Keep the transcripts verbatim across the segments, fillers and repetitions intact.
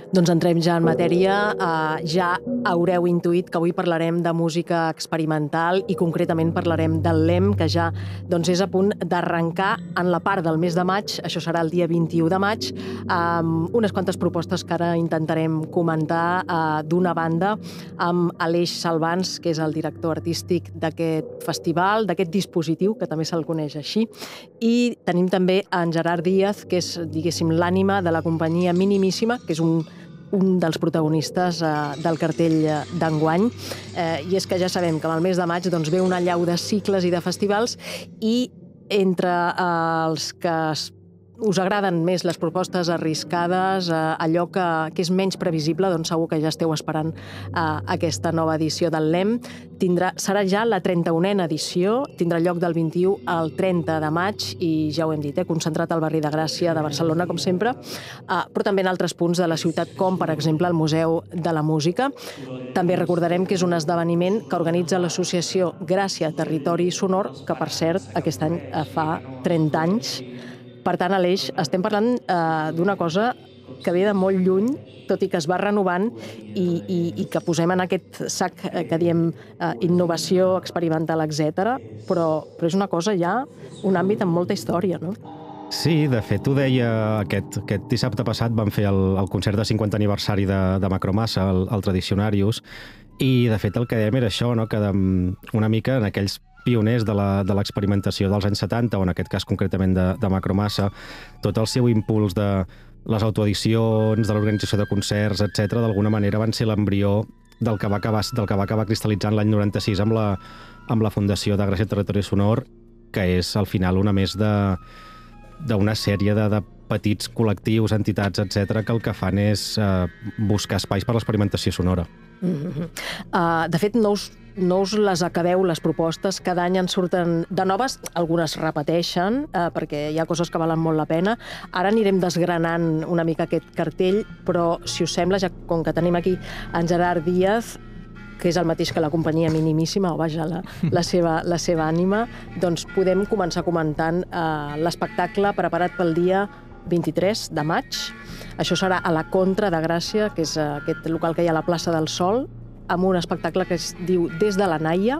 Doncs entrem ja en matèria. Uh, ja haureu intuït que avui parlarem de música experimental i concretament parlarem del L E M, que ja doncs, és a punt d'arrencar en la part del mes de maig. Això serà el dia vint-i-u de maig, amb unes quantes propostes que ara intentarem comentar uh, d'una banda amb Aleix Salvans, que és el director artístic d'aquest festival, d'aquest dispositiu, que també se'l coneix així. I tenim també en Gerard Díaz, que és, diguéssim, l'ànima de la companyia Minimíssima, que és un un dels protagonistes eh, del cartell d'enguany. Eh, I és que ja sabem que en el mes de maig doncs, ve una allau de cicles i de festivals i entre eh, els que es us agraden més les propostes arriscades, eh, allò que, que és menys previsible, doncs segur que ja esteu esperant eh, aquesta nova edició del L E M. Tindrà, serà ja la trenta-unena edició, tindrà lloc del vint-i-u al trenta de maig i ja ho hem dit, eh, concentrat al barri de Gràcia de Barcelona, com sempre, eh, però també en altres punts de la ciutat, com per exemple el Museu de la Música. També recordarem que és un esdeveniment que organitza l'associació Gràcia Territori Sonor, que per cert aquest any eh, fa trenta anys. Per tant, Aleix, estem parlant eh, d'una cosa que ve de molt lluny, tot i que es va renovant i, i, i que posem en aquest sac que diem eh, innovació, experimental, etcètera, però, però és una cosa ja, un àmbit amb molta història, no? Sí, de fet, ho deia aquest, aquest dissabte passat, vam fer el, el concert de cinquanta aniversari de, de Macromassa, el, el Tradicionarius, i de fet el que dèiem era això, no? Que de, una mica en aquells pioners de l'experimentació de dels anys setanta, o en aquest cas concretament de, de Macromassa, tot el seu impuls de les autoedicions, de l'organització de concerts, etcètera, d'alguna manera van ser l'embrió del que va acabar, del que va acabar cristal·litzant l'any noranta-sis amb la, amb la fundació de Gràcia Territori Sonor, que és al final una més de d'una sèrie de, de petits col·lectius, entitats, etcètera, que el que fan és eh, buscar espais per l'experimentació sonora. Mm-hmm. uh, de fet, no us, no us les acabeu, les propostes. Cada any en surten de noves, algunes repeteixen, uh, perquè hi ha coses que valen molt la pena. Ara anirem desgranant una mica aquest cartell, però, si us sembla, ja com que tenim aquí en Gerard Díaz, que és el mateix que la companyia Minimíssima, o vaja, la, la, seva, la seva ànima, doncs podem començar comentant eh, l'espectacle preparat pel dia vint-i-tres de maig. Això serà a la Contra de Gràcia, que és aquest local que hi ha a la plaça del Sol, amb un espectacle que es diu Des de la Naia,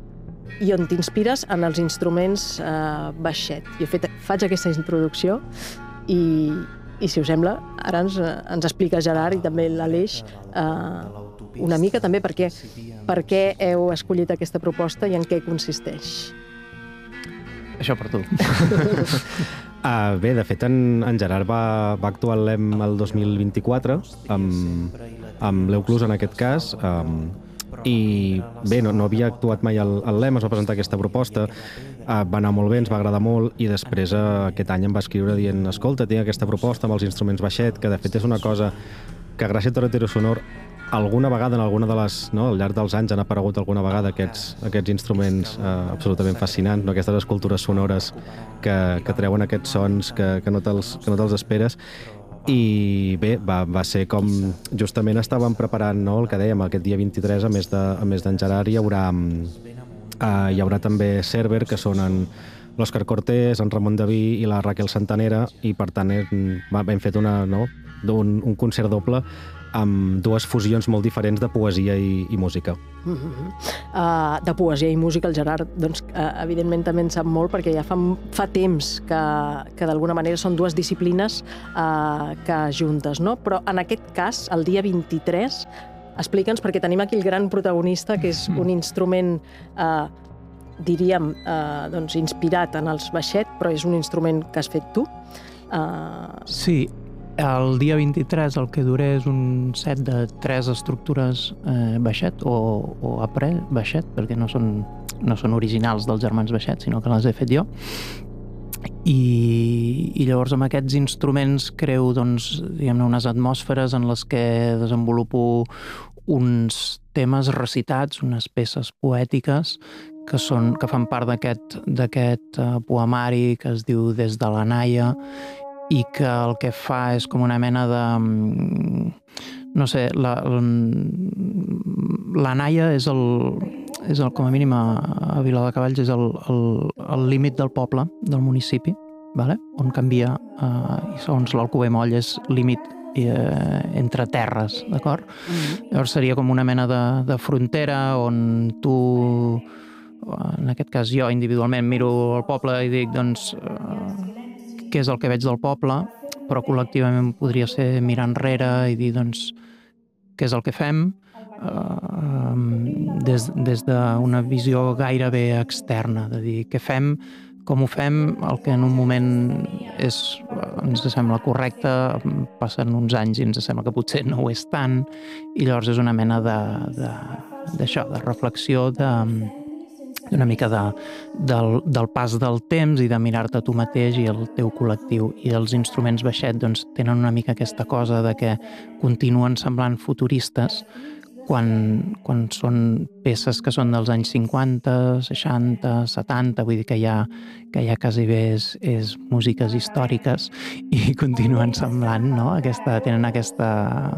i on t'inspires en els instruments eh, baixet. Jo fet, faig aquesta introducció i, i si us sembla, ara ens, ens explica Gerard i també l'Aleix eh, una mica també per què, per què heu escollit aquesta proposta i en què consisteix. Això per tu. uh, bé, de fet, en, en Gerard va, va actuar al L E M el dos mil vint-i-quatre, amb, amb l'Euclus en aquest cas, um, i bé, no, no havia actuat mai al, al L E M, es va presentar aquesta proposta, uh, va anar molt bé, ens va agradar molt, i després uh, aquest any em va escriure dient escolta, tinc aquesta proposta amb els instruments baixet, que de fet és una cosa que Gràcia Territori Sonor alguna vegada, en alguna de les, no, al llarg dels anys han aparegut alguna vegada aquests, aquests instruments eh, absolutament fascinants, no? Aquestes escultures sonores que, que treuen aquests sons que, que, no te'ls, que no te'ls esperes. I bé, va, va ser com justament estàvem preparant, no, el que dèiem, aquest dia vint-i-tres, a més de, a més d'en Gerard, hi haurà, eh, hi haurà també Server, que són en l'Òscar Cortés, en Ramon Daví i la Raquel Santanera, i per tant hem, hem fet una, no, un, un concert doble amb dues fusions molt diferents de poesia i, i música. Mm-hmm. uh, de poesia i música el Gerard, doncs, uh, evidentment també en sap molt, perquè ja fa, fa temps que, que d'alguna manera són dues disciplines uh, que juntes, no? Però en aquest cas, el dia vint-i-tres, explica'ns, perquè tenim aquí el gran protagonista, que és un instrument uh, diríem, uh, doncs, inspirat en els baixet, però és un instrument que has fet tu. Uh... Sí, el dia vint-i-tres el que duré és un set de tres estructures eh, baixet o, o après baixet, perquè no són, no són originals dels germans baixet, sinó que les he fet jo. I, i llavors amb aquests instruments creo, doncs, diguem-ne, unes atmosferes en les que desenvolupo uns temes recitats, unes peces poètiques que, són, que fan part d'aquest d'aquest uh, poemari que es diu Des de la Naia, i que el que fa és com una mena de... no sé, la, la Naia és el, és el, com a mínim a, a Viladecavalls, és el, el, el límit del poble, del municipi, vale? On canvia, eh, i segons l'Alcover Moll és límit eh, entre terres, d'acord? Mm-hmm. Llavors seria com una mena de, de frontera on tu, en aquest cas jo individualment, miro el poble i dic, doncs, eh, què és el que veig del poble, però col·lectivament podria ser mirar enrere i dir, doncs, què és el que fem, eh, des, des d'una visió gairebé externa, de dir què fem, com ho fem, el que en un moment és, ens sembla correcte, passen uns anys i ens sembla que potser no ho és tant, i llavors és una mena de, de, d'això, de reflexió, de, una mica de, del, del pas del temps i de mirar-te tu mateix i el teu col·lectiu. I els instruments baixet doncs, tenen una mica aquesta cosa de que continuen semblant futuristes quan, quan són peces que són dels anys cinquanta, seixanta, setanta, vull dir que ja, que ja quasi bé és, és músiques històriques i continuen semblant, no? Aquesta, tenen aquesta,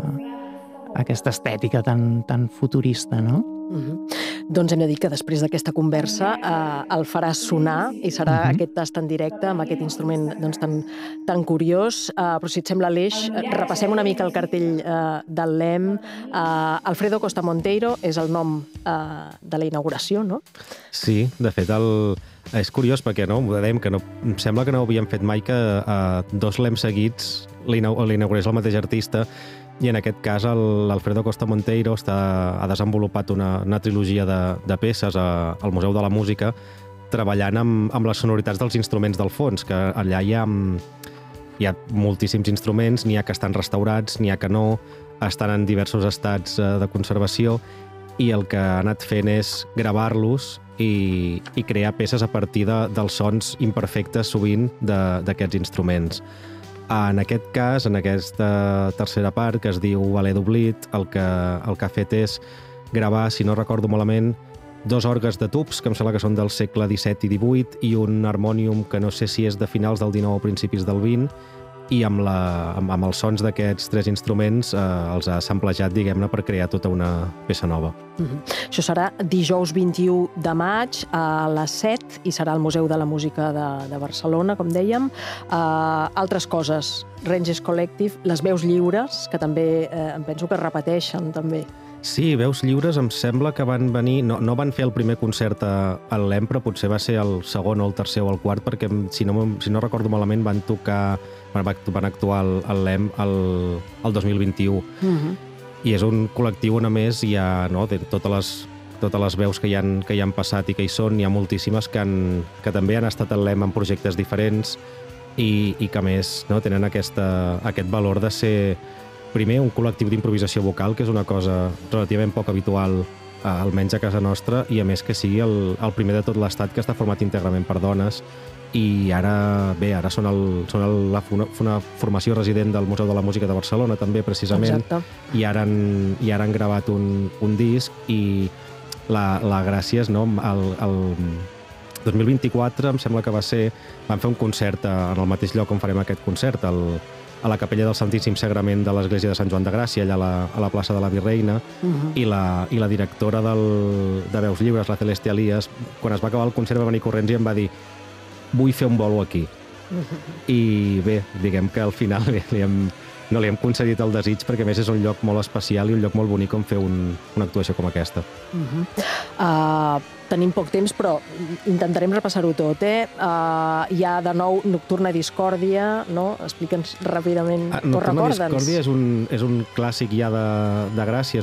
aquesta estètica tan, tan futurista, no? Mm-hmm. Doncs hem de dir que després d'aquesta conversa eh, el faràs sonar i serà mm-hmm. aquest tast en directe amb aquest instrument doncs, tan, tan curiós. Eh, però si et sembla, Aleix, repassem una mica el cartell eh, del L E M. Eh, Alfredo Costa Monteiro és el nom eh, de la inauguració, no? Sí, de fet, el... és curiós perquè no, dèiem que no, em sembla que no havíem fet mai que eh, dos L E M seguits l'inaugurés el mateix artista. I en aquest cas l'Alfredo Costa Monteiro està, ha desenvolupat una, una trilogia de, de peces a, al Museu de la Música treballant amb, amb les sonoritats dels instruments del fons, que allà hi ha, hi ha moltíssims instruments, n'hi ha que estan restaurats, n'hi ha que no, estan en diversos estats de conservació i el que ha anat fent és gravar-los i, i crear peces a partir de, dels sons imperfectes sovint d'aquests instruments. En aquest cas, en aquesta tercera part, que es diu Ballet d'Oblit, el que, el que ha fet és gravar, si no recordo malament, dos orgues de tubs, que em sembla que són del segle disset i divuit, i un harmònium que no sé si és de finals del dinou o principis del vint, i amb, la, amb, amb els sons d'aquests tres instruments eh, els ha samplejat, diguem-ne, per crear tota una peça nova. Mm-hmm. Això serà dijous vint-i-u de maig a les set i serà al Museu de la Música de, de Barcelona, com dèiem. Uh, altres coses, Ranges Collective, les veus lliures, que també eh, em penso que es repeteixen, també. Sí, Veus Lliures em sembla que van venir... No, no van fer el primer concert a, al L E M, però potser va ser el segon o el tercer o el quart, perquè, si no, si no recordo malament, van tocar... van actuar al, al L E M el, el dos mil vint-i-u. Mm-hmm. I és un col·lectiu on, a més, hi ha no, de totes les totes les veus que hi han, que hi han passat i que hi són, hi ha moltíssimes que, han, que també han estat al L E M en projectes diferents i, i que, a més, no, tenen aquesta, aquest valor de ser... Primer, un col·lectiu d'improvisació vocal, que és una cosa relativament poc habitual, eh, almenys a casa nostra, i a més que sigui el, el primer de tot l'estat que està format íntegrament per dones. I ara, bé, ara són, el, són el, la, una formació resident del Museu de la Música de Barcelona, també, precisament. Exacte. I ara han, i ara han gravat un, un disc i la, la gràcia és, no, el, el dos mil vint-i-quatre, em sembla que va ser, van fer un concert en el mateix lloc on farem aquest concert, el a la capella del Santíssim Sagrament de l'Església de Sant Joan de Gràcia, allà a la, a la plaça de la Virreina, uh-huh. i, la, i la directora del, de Veus Lliures, la Celeste Elias, quan es va acabar el concert va venir corrents i em va dir vull fer un bolo aquí. Uh-huh. I bé, diguem que al final bé, li hem, no li hem concedit el desig perquè a més és un lloc molt especial i un lloc molt bonic on fer un, una actuació com aquesta. Uh-huh. uh, tenim poc temps, però intentarem repassar-ho tot, eh? Uh, hi ha de nou Nocturna Discòrdia, no? Explica'ns ràpidament, ah, Nocturna Discòrdia és un, és un clàssic ja de, de Gràcia,